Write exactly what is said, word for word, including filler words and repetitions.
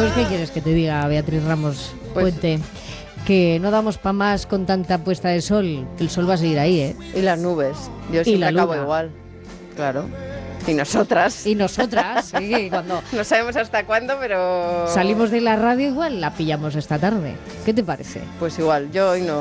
Pues, ¿qué quieres que te diga, Beatriz Ramos Pues- Puente? Que no damos pa' más con tanta puesta de sol. El sol va a seguir ahí, ¿eh? Y las nubes. Yo Y siempre la acabo luna. igual. Claro. Y nosotras. Y nosotras, sí, cuando No sabemos hasta cuándo, pero... salimos de la radio igual la pillamos esta tarde. ¿Qué te parece? Pues igual, yo hoy no.